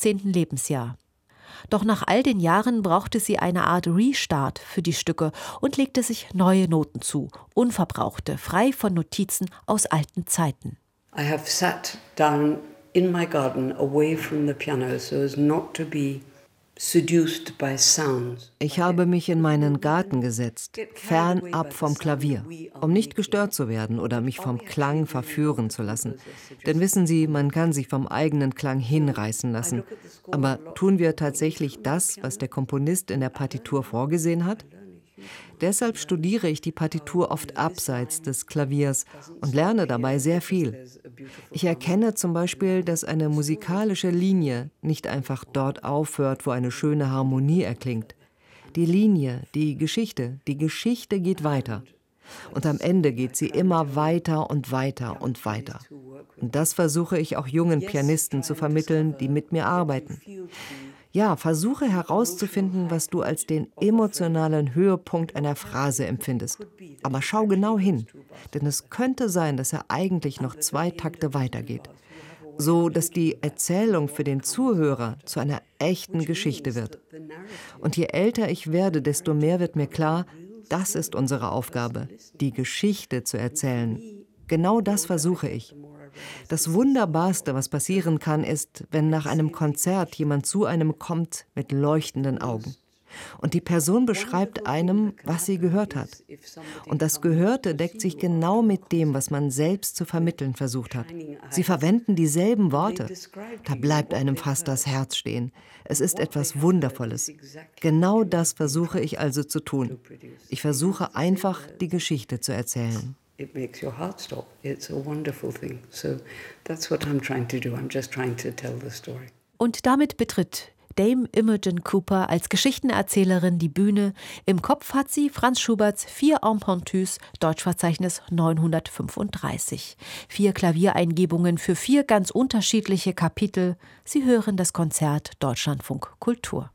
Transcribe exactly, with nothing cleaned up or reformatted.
sechzehnten Lebensjahr. Doch nach all den Jahren brauchte sie eine Art Restart für die Stücke und legte sich neue Noten zu, unverbrauchte, frei von Notizen aus alten Zeiten. I have sat down in my garden away from the piano so as not to be seduced by sounds. Ich habe mich in meinen Garten gesetzt, fernab vom Klavier, um nicht gestört zu werden oder mich vom Klang verführen zu lassen. Denn wissen Sie, man kann sich vom eigenen Klang hinreißen lassen. Aber tun wir tatsächlich das, was der Komponist in der Partitur vorgesehen hat? Deshalb studiere ich die Partitur oft abseits des Klaviers und lerne dabei sehr viel. Ich erkenne zum Beispiel, dass eine musikalische Linie nicht einfach dort aufhört, wo eine schöne Harmonie erklingt. Die Linie, die Geschichte, die Geschichte geht weiter. Und am Ende geht sie immer weiter und weiter und weiter. Und das versuche ich auch jungen Pianisten zu vermitteln, die mit mir arbeiten. Ja, versuche herauszufinden, was du als den emotionalen Höhepunkt einer Phrase empfindest. Aber schau genau hin, denn es könnte sein, dass er eigentlich noch zwei Takte weitergeht. So, dass die Erzählung für den Zuhörer zu einer echten Geschichte wird. Und je älter ich werde, desto mehr wird mir klar, das ist unsere Aufgabe, die Geschichte zu erzählen. Genau das versuche ich. Das Wunderbarste, was passieren kann, ist, wenn nach einem Konzert jemand zu einem kommt mit leuchtenden Augen. Und die Person beschreibt einem, was sie gehört hat. Und das Gehörte deckt sich genau mit dem, was man selbst zu vermitteln versucht hat. Sie verwenden dieselben Worte. Da bleibt einem fast das Herz stehen. Es ist etwas Wundervolles. Genau das versuche ich also zu tun. Ich versuche einfach, die Geschichte zu erzählen. It makes your heart stop. It's a wonderful thing. So that's what I'm trying to do. I'm just trying to tell the story. Und damit betritt Dame Imogen Cooper als Geschichtenerzählerin die Bühne. Im Kopf hat sie Franz Schuberts Vier Impromptus, Deutschverzeichnis neunhundertfünfunddreißig. Vier Klaviereingebungen für vier ganz unterschiedliche Kapitel. Sie hören das Konzert Deutschlandfunk Kultur.